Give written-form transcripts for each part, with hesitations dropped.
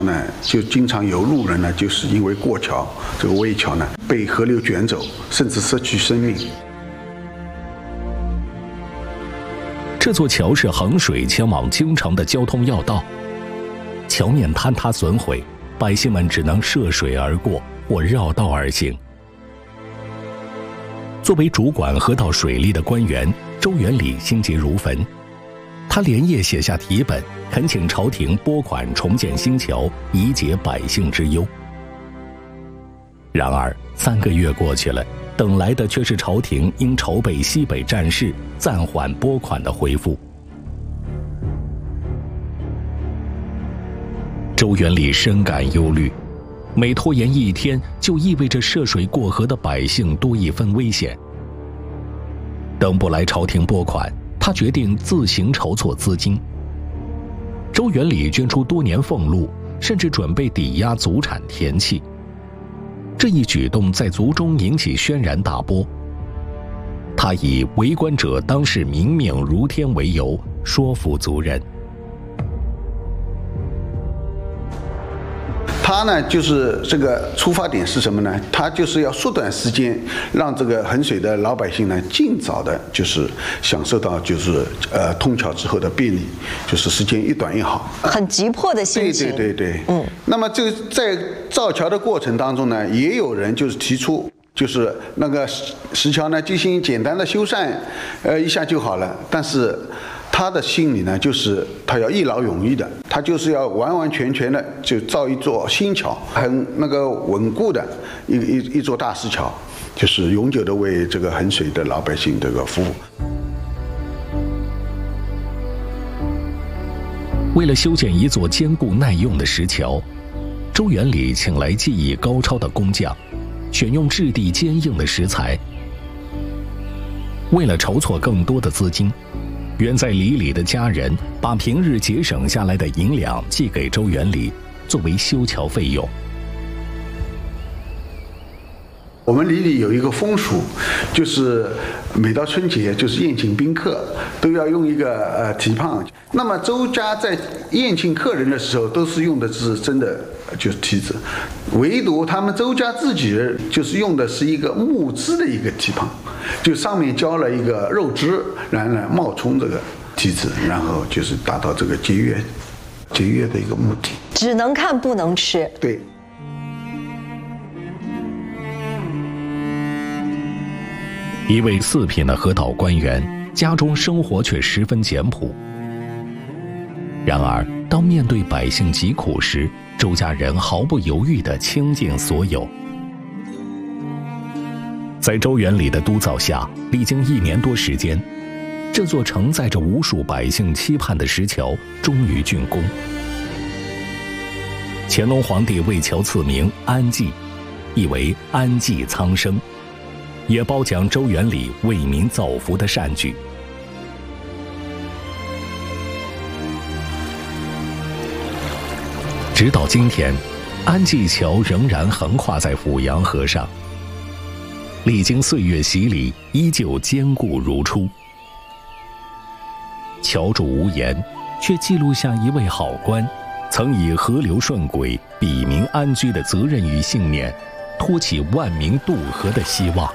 就经常有路人呢，就是因为过桥这个危桥呢，被河流卷走，甚至失去生命。 这座桥是衡水前往京城的交通要道，桥面坍塌损毁，百姓们只能涉水而过或绕道而行。作为主管河道水利的官员，周元礼心急如焚，他连夜写下题本，恳请朝廷拨款重建新桥，以解百姓之忧。然而3个月过去了，等来的却是朝廷因筹备西北战事暂缓拨款的回复。周元礼深感忧虑，每拖延1天，就意味着涉水过河的百姓多一分危险。等不来朝廷拨款，他决定自行筹措资金。周元礼捐出多年俸禄，甚至准备抵押祖产田契。这一举动在族中引起轩然大波。他以为官者当是民命如天为由，说服族人。 他呢，就是这个出发点是什么呢？他就是要缩短时间，让这个衡水的老百姓呢，尽早的，就是享受到通桥之后的便利，就是时间越短越好。 很急迫的心情。 对。那么这在造桥的过程当中呢，也有人就是提出，就是那个石桥呢进行简单的修缮，一下就好了。但是他的心里呢，就是他要一劳永逸的，他就是要完完全全的就造一座新桥，很稳固的一座大石桥，就是永久的为这个衡水的老百姓这个服务。 为了修建一座坚固耐用的石桥，周元礼请来技艺高超的工匠，选用质地坚硬的石材。为了筹措更多的资金，远在里里的家人把平日节省下来的银两寄给周元礼，作为修桥费用。 我们里里有一个风俗，就是每到春节，就是宴请宾客都要用一个蹄膀。那么周家在宴请客人的时候，都是用的是真的就是蹄子，唯独他们周家自己人就是用的是一个木质的一个蹄膀，就上面浇了一个肉汁，然后呢冒充这个蹄子，然后就是达到这个节约的一个目的。 只能看不能吃。 对。 一位4品的河道官员，家中生活却十分简朴。然而，当面对百姓疾苦时，周家人毫不犹豫地倾尽所有。在周元礼的督造下，历经1年多时间，这座承载着无数百姓期盼的石桥终于竣工。乾隆皇帝为桥赐名安济，意为安济苍生，也褒奖周元礼为民造福的善举。直到今天，安济桥仍然横跨在阜阳河上，历经岁月洗礼，依旧坚固如初。桥主无言，却记录下一位好官曾以河流顺轨、比民安居的责任与信念，托起万民渡河的希望。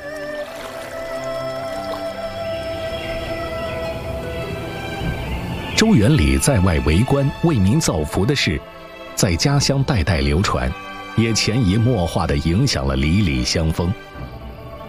周元礼在外为官、为民造福的事，在家乡代代流传，也潜移默化地影响了里里乡风。